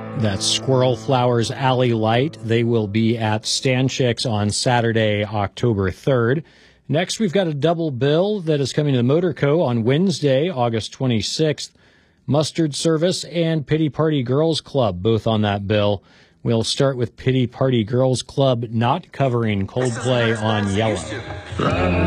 That's Squirrel Flowers Alley Light. They will be at Stanchik's on Saturday, October 3rd. Next, we've got a double bill that is coming to the Motor Co. on Wednesday, August 26th. Mustard Service and Pity Party Girls Club, both on that bill. We'll start with Pity Party Girls Club not covering Coldplay on Yellow.